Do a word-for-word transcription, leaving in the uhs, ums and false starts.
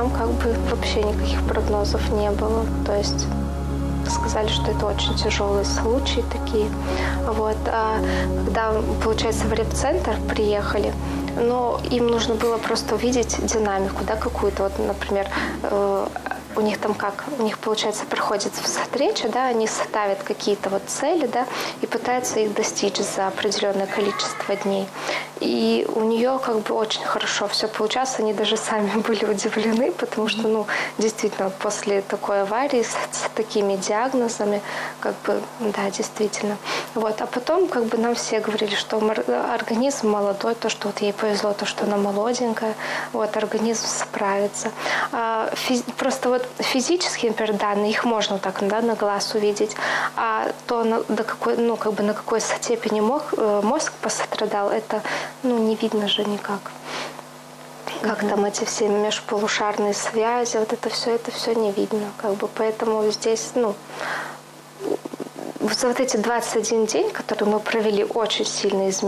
нам как бы вообще никаких прогнозов не было. То есть сказали, что это очень тяжелые случаи такие. Вот. А когда, получается, в реп-центр приехали, но им нужно было просто увидеть динамику, да, какую-то. Вот, например, э, у них там как, у них, получается, проходит встреча, да, они ставят какие-то вот цели, да, и пытаются их достичь за определенное количество дней. И у нее как бы очень хорошо все получалось, они даже сами были удивлены, потому что, ну, действительно, после такой аварии с, с такими диагнозами, как бы, да, действительно. Вот, а потом, как бы, нам все говорили, что организм молодой, то, что вот ей повезло, то, что она молоденькая, вот, организм справится. А, физ... Просто вот физические, например, данные, их можно так, да, на глаз увидеть, а то, на, до какой, ну, как бы на какой степени мозг, мозг пострадал, это, ну, не видно же никак. Как mm-hmm. там эти все межполушарные связи, вот это все, это все не видно, как бы, поэтому здесь, ну, за вот эти двадцать один день, которые мы провели, очень сильно изменились.